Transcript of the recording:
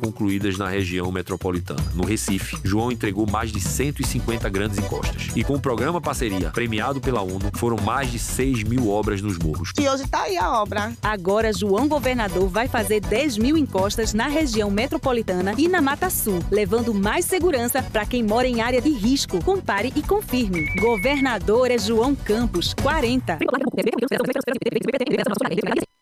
concluídas na região metropolitana. No Recife, João entregou mais de 150 grandes encostas. E com o programa Parceria, premiado pela ONU, foram mais de 6.000 obras nos morros. E hoje está aí a obra. Agora, João Governador vai fazer 10.000 encostas na região metropolitana e na Mata Sul, levando mais segurança para quem mora em área de risco. Compare e confirme. Governador é João Campos, 40.